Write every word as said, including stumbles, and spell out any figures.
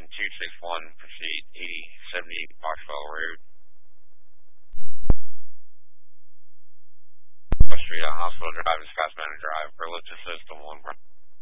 engine two six one, proceed eighty seventy-eight Boxwell Road. West Street, Hospital Drive and Scotsman Drive, Berlitz System one.